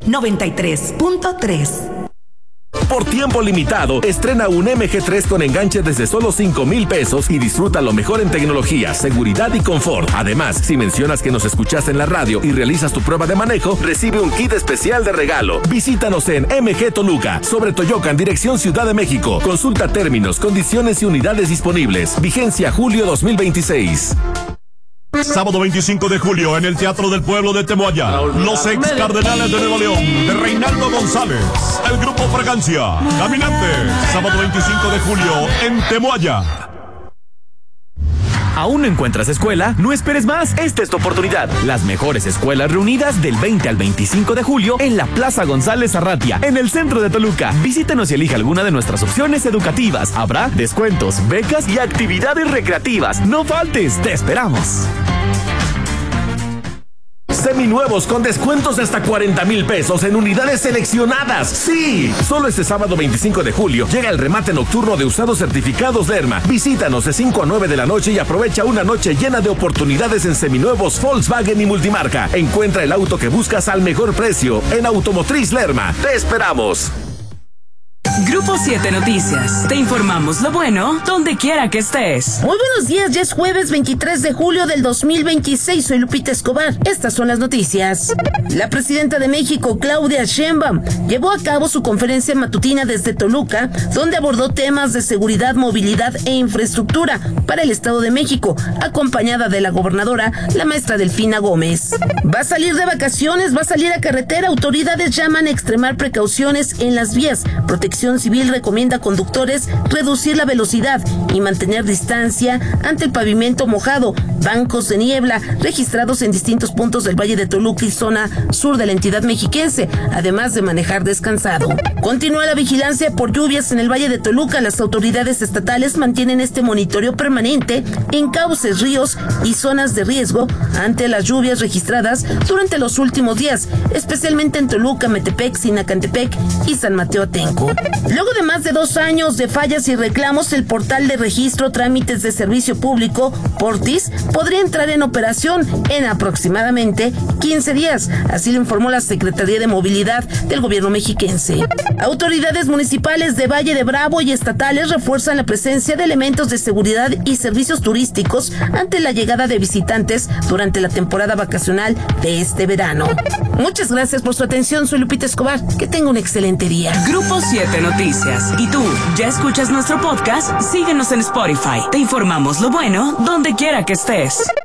93.3. Por tiempo limitado, estrena un MG3 con enganche desde solo 5,000 pesos y disfruta lo mejor en tecnología, seguridad y confort. Además, si mencionas que nos escuchaste en la radio y realizas tu prueba de manejo, recibe un kit especial de regalo. Visítanos en MG Toluca, sobre Toyocan, dirección Ciudad de México. Consulta términos, condiciones y unidades disponibles. Vigencia julio 2026. Sábado 25 de julio en el Teatro del Pueblo de Temoaya. Los ex Cardenales de Nuevo León, de Reinaldo González. El grupo Fragancia, Caminantes. Sábado 25 de julio en Temoaya. ¿Aún no encuentras escuela? No esperes más. Esta es tu oportunidad. Las mejores escuelas reunidas del 20 al 25 de julio en la Plaza González Arratia, en el centro de Toluca. Visítanos y elija alguna de nuestras opciones educativas. Habrá descuentos, becas y actividades recreativas. No faltes, te esperamos. Seminuevos con descuentos de hasta 40,000 pesos en unidades seleccionadas. ¡Sí! Solo este sábado 25 de julio llega el remate nocturno de usados certificados Lerma. Visítanos de 5 a 9 de la noche y aprovecha una noche llena de oportunidades en seminuevos Volkswagen y multimarca. Encuentra el auto que buscas al mejor precio en Automotriz Lerma. ¡Te esperamos! Grupo 7 Noticias. Te informamos lo bueno donde quiera que estés. Muy buenos días, ya es jueves 23 de julio del 2026. Soy Lupita Escobar. Estas son las noticias. La presidenta de México, Claudia Sheinbaum, llevó a cabo su conferencia matutina desde Toluca, donde abordó temas de seguridad, movilidad e infraestructura para el Estado de México, acompañada de la gobernadora, la maestra Delfina Gómez. Va a salir de vacaciones, va a salir a carretera. Autoridades llaman a extremar precauciones en las vías. Protección Civil recomienda a conductores reducir la velocidad y mantener distancia ante el pavimento mojado. Bancos de niebla registrados en distintos puntos del Valle de Toluca y zona sur de la entidad mexiquense, además de manejar descansado. Continúa la vigilancia por lluvias en el Valle de Toluca. Las autoridades estatales mantienen este monitoreo permanente en cauces, ríos y zonas de riesgo ante las lluvias registradas durante los últimos días, especialmente en Toluca, Metepec, Sinacantepec y San Mateo Atenco. Luego de más de 2 años de fallas y reclamos, el portal de registro trámites de servicio público, Portis, podría entrar en operación en aproximadamente 15 días. Así lo informó la Secretaría de Movilidad del gobierno mexiquense. Autoridades municipales de Valle de Bravo y estatales refuerzan la presencia de elementos de seguridad y servicios turísticos ante la llegada de visitantes durante la temporada vacacional de este verano. Muchas gracias por su atención. Soy Lupita Escobar. Que tenga un excelente día. Grupo 7 Noticias. ¿Y tú, ya escuchas nuestro podcast? Síguenos en Spotify. Te informamos lo bueno donde quiera que estés.